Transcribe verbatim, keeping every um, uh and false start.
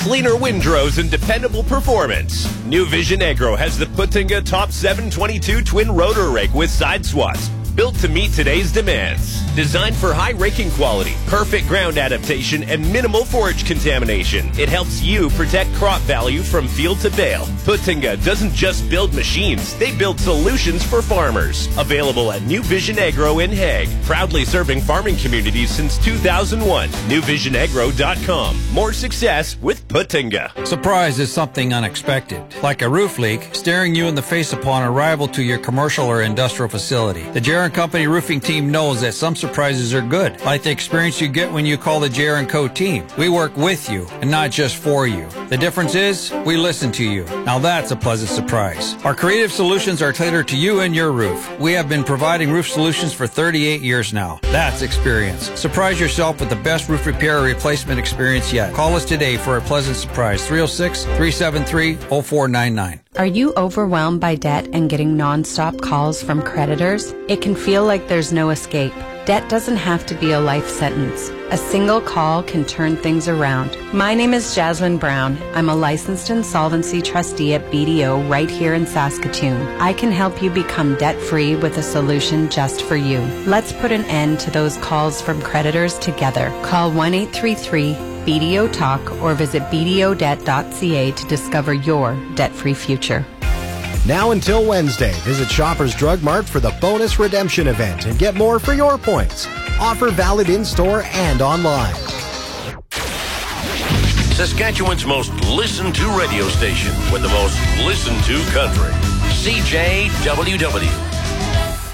cleaner windrows, and dependable performance. New Vision Agro has the Putinga Top seven twenty-two twin rotor rake with side swaths, built to meet today's demands. Designed for high raking quality, perfect ground adaptation, and minimal forage contamination, it helps you protect crop value from field to bale. Putinga doesn't just build machines, they build solutions for farmers. Available at New Vision Agro in Hague, proudly serving farming communities since two thousand one. new vision agro dot com. More success with Putinga. Surprise is something unexpected, like a roof leak staring you in the face upon arrival to your commercial or industrial facility. The J R and Company roofing team knows that some surprises are good, like the experience you get when you call the J R and Co team. We work with you and not just for you. The difference is we listen to you. Now that's a pleasant surprise. Our creative solutions are tailored to you and your roof. We have been providing roof solutions for thirty-eight years now. That's experience. Surprise yourself with the best roof repair or replacement experience yet. Call us today for a pleasant surprise. three oh six, three seven three, oh four nine nine. Are you overwhelmed by debt and getting non-stop calls from creditors? It can feel like there's no escape. Debt doesn't have to be a life sentence. A single call can turn things around. My name is Jasmine Brown. I'm a licensed insolvency trustee at B D O right here in Saskatoon. I can help you become debt-free with a solution just for you. Let's put an end to those calls from creditors together. Call one eight three three B D O Talk or visit b d o debt dot c a to discover your debt-free future. Now until Wednesday, visit Shoppers Drug Mart for the bonus redemption event and get more for your points. Offer valid in-store and online. Saskatchewan's most listened to radio station with the most listened to country. C J W W.